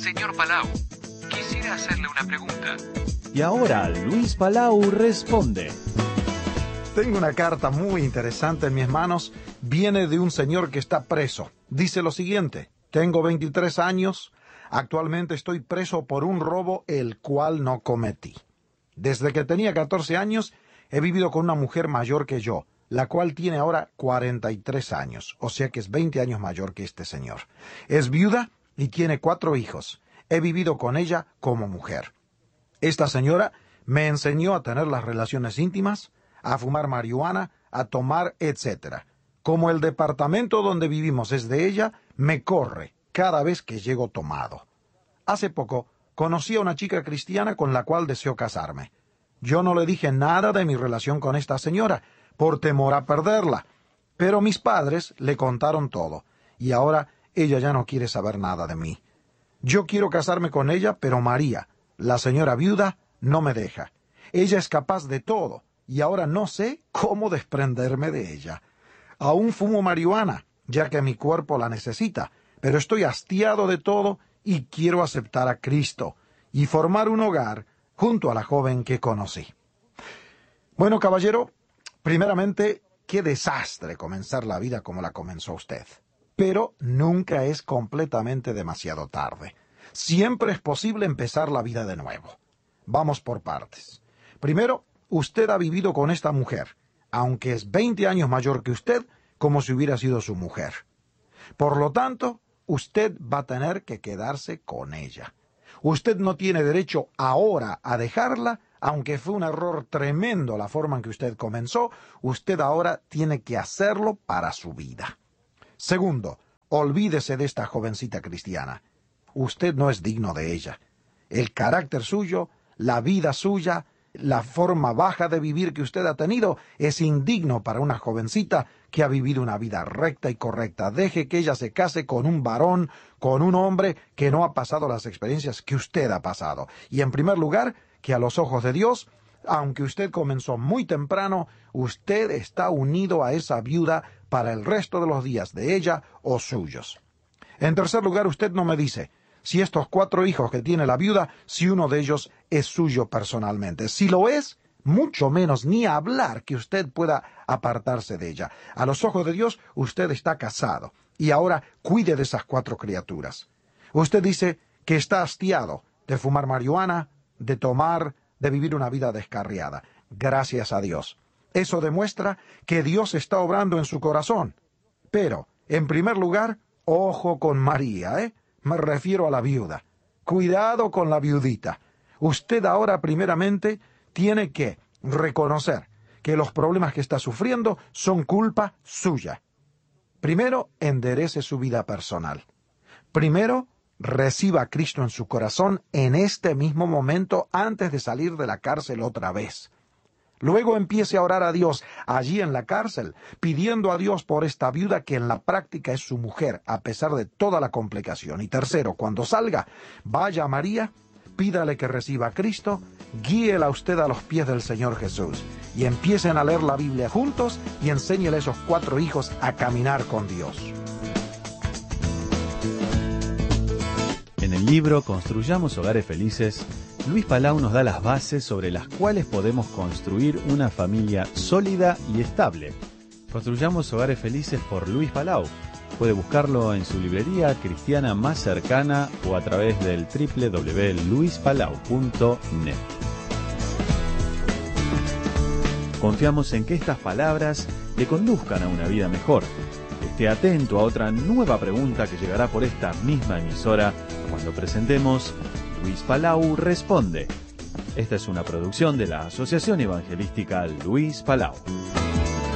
Señor Palau, quisiera hacerle una pregunta. Y ahora Luis Palau responde. Tengo una carta muy interesante en mis manos. Viene de un señor que está preso. Dice lo siguiente: tengo 23 años. Actualmente estoy preso por un robo el cual no cometí. Desde que tenía 14 años he vivido con una mujer mayor que yo, la cual tiene ahora 43 años, o sea que es 20 años mayor que este señor. Es viuda y tiene 4 hijos. He vivido con ella como mujer. Esta señora me enseñó a tener las relaciones íntimas, a fumar marihuana, a tomar, etc. Como el departamento donde vivimos es de ella, me corre cada vez que llego tomado. Hace poco conocí a una chica cristiana con la cual deseo casarme. Yo no le dije nada de mi relación con esta señora, por temor a perderla, pero mis padres le contaron todo, y ahora ella ya no quiere saber nada de mí. Yo quiero casarme con ella, pero María, la señora viuda, no me deja. Ella es capaz de todo, y ahora no sé cómo desprenderme de ella. Aún fumo marihuana, ya que mi cuerpo la necesita, pero estoy hastiado de todo y quiero aceptar a Cristo y formar un hogar junto a la joven que conocí. Bueno, caballero, primeramente, qué desastre comenzar la vida como la comenzó usted. Pero nunca es completamente demasiado tarde. Siempre es posible empezar la vida de nuevo. Vamos por partes. Primero, usted ha vivido con esta mujer, aunque es 20 años mayor que usted, como si hubiera sido su mujer. Por lo tanto, usted va a tener que quedarse con ella. Usted no tiene derecho ahora a dejarla, aunque fue un error tremendo la forma en que usted comenzó. Usted ahora tiene que hacerlo para su vida. Segundo, olvídese de esta jovencita cristiana. Usted no es digno de ella. El carácter suyo, la vida suya, la forma baja de vivir que usted ha tenido es indigno para una jovencita que ha vivido una vida recta y correcta. Deje que ella se case con un varón, con un hombre que no ha pasado las experiencias que usted ha pasado. Y en primer lugar, que a los ojos de Dios, aunque usted comenzó muy temprano, usted está unido a esa viuda para el resto de los días de ella o suyos. En tercer lugar, usted no me dice si estos 4 hijos que tiene la viuda, si uno de ellos es suyo personalmente. Si lo es, mucho menos ni hablar que usted pueda apartarse de ella. A los ojos de Dios, usted está casado. Y ahora cuide de esas 4 criaturas. Usted dice que está hastiado de fumar marihuana, de tomar, de vivir una vida descarriada. Gracias a Dios. Eso demuestra que Dios está obrando en su corazón. Pero, en primer lugar, ojo con María, ¿eh? Me refiero a la viuda. Cuidado con la viudita. Usted ahora primeramente tiene que reconocer que los problemas que está sufriendo son culpa suya. Primero, enderece su vida personal. Primero, reciba a Cristo en su corazón en este mismo momento antes de salir de la cárcel otra vez. Luego empiece a orar a Dios allí en la cárcel, pidiendo a Dios por esta viuda que en la práctica es su mujer, a pesar de toda la complicación. Y tercero, cuando salga, vaya a María, pídale que reciba a Cristo, guíela usted a los pies del Señor Jesús y empiecen a leer la Biblia juntos y enséñele a esos 4 hijos a caminar con Dios. En el libro Construyamos Hogares Felices, Luis Palau nos da las bases sobre las cuales podemos construir una familia sólida y estable. Construyamos Hogares Felices por Luis Palau. Puede buscarlo en su librería cristiana más cercana o a través del www.luispalau.net. Confiamos en que estas palabras le conduzcan a una vida mejor. Esté atento a otra nueva pregunta que llegará por esta misma emisora cuando presentemos Luis Palau Responde. Esta es una producción de la Asociación Evangelística Luis Palau.